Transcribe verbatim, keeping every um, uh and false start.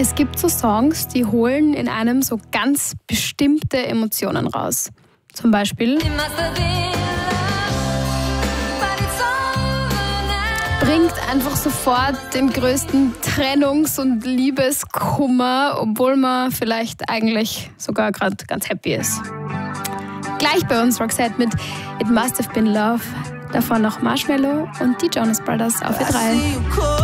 Es gibt so Songs, die holen in einem so ganz bestimmte Emotionen raus. Zum Beispiel bringt einfach sofort den größten Trennungs- und Liebeskummer, obwohl man vielleicht eigentlich sogar gerade ganz happy ist. Gleich bei uns Roxette mit It Must Have Been Love. Davor noch Marshmello und die Jonas Brothers auf E drei.